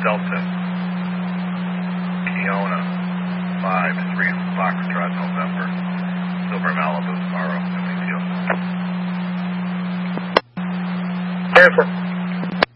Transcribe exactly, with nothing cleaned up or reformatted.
Delta, Keona, five three Foxtrot, November, Silver Malibu, tomorrow, Elysium. Airport.